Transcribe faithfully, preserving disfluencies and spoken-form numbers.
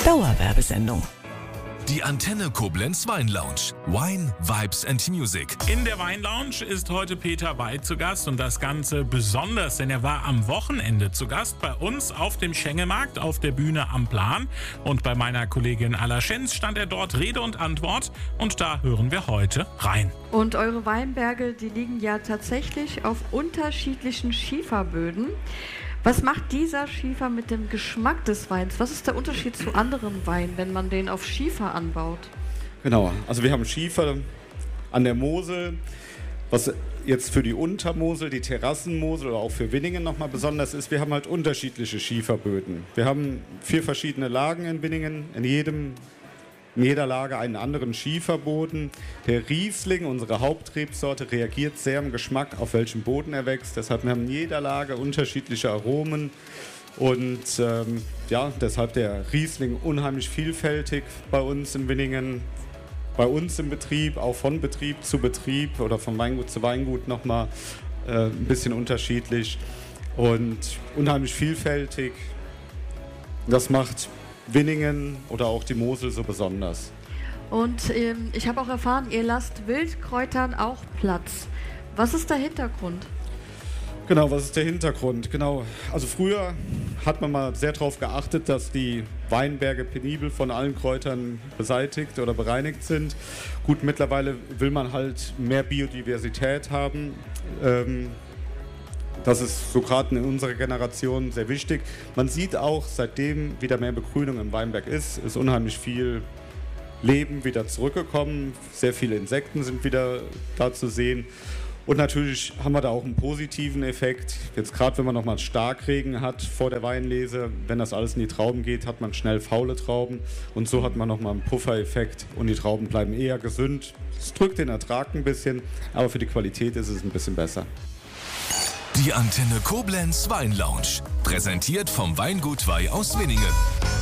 Dauerwerbesendung. Die Antenne Koblenz Weinlounge. Wine, Vibes and Music. In der Weinlounge ist heute Peter Weid zu Gast und das Ganze besonders, denn er war am Wochenende zu Gast bei uns auf dem Schengemarkt auf der Bühne am Plan und bei meiner Kollegin Alla Schenz stand er dort Rede und Antwort und da hören wir heute rein. Und eure Weinberge, die liegen ja tatsächlich auf unterschiedlichen Schieferböden. Was macht dieser Schiefer mit dem Geschmack des Weins? Was ist der Unterschied zu anderen Weinen, wenn man den auf Schiefer anbaut? Genau, also wir haben Schiefer an der Mosel, was jetzt für die Untermosel, die Terrassenmosel oder auch für Winningen nochmal besonders ist. Wir haben halt unterschiedliche Schieferböden. Wir haben vier verschiedene Lagen in Winningen, in jedem In jeder Lage einen anderen Schieferboden. Der Riesling, unsere Hauptrebsorte, reagiert sehr im Geschmack, auf welchem Boden er wächst. Deshalb haben wir in jeder Lage unterschiedliche Aromen. Und ähm, ja, deshalb der Riesling unheimlich vielfältig bei uns in Winningen. Bei uns im Betrieb, auch von Betrieb zu Betrieb oder von Weingut zu Weingut nochmal äh, ein bisschen unterschiedlich. Und unheimlich vielfältig. Das macht Winningen oder auch die Mosel so besonders. Und ähm, ich habe auch erfahren, ihr lasst Wildkräutern auch Platz. Was ist der Hintergrund? Genau, was ist der Hintergrund? Genau, also früher hat man mal sehr darauf geachtet, dass die Weinberge penibel von allen Kräutern beseitigt oder bereinigt sind. Gut, mittlerweile will man halt mehr Biodiversität haben. Ähm, Das ist so gerade in unserer Generation sehr wichtig. Man sieht auch, seitdem wieder mehr Begrünung im Weinberg ist, ist unheimlich viel Leben wieder zurückgekommen. Sehr viele Insekten sind wieder da zu sehen. Und natürlich haben wir da auch einen positiven Effekt. Jetzt gerade, wenn man nochmal Starkregen hat vor der Weinlese, wenn das alles in die Trauben geht, hat man schnell faule Trauben. Und so hat man nochmal einen Puffereffekt und die Trauben bleiben eher gesund. Es drückt den Ertrag ein bisschen, aber für die Qualität ist es ein bisschen besser. Die Antenne Koblenz Weinlounge. Präsentiert vom Weingut Weih aus Winningen.